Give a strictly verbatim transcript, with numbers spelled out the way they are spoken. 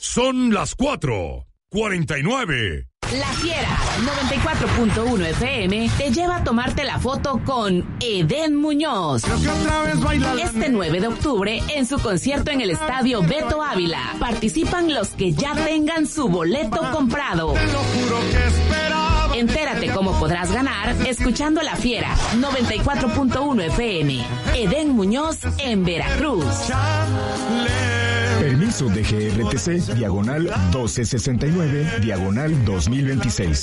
Son las cuatro cuarenta y nueve. La Fiera noventa y cuatro punto uno F M te lleva a tomarte la foto con Edén Muñoz. Este nueve de octubre en su concierto en el Estadio Beto Ávila. Participan los que ya tengan su boleto comprado. Entérate cómo podrás ganar escuchando La Fiera noventa y cuatro punto uno F M. Edén Muñoz en Veracruz. Permiso de G R T C, diagonal doce sesenta y nueve, diagonal dos mil veintiséis.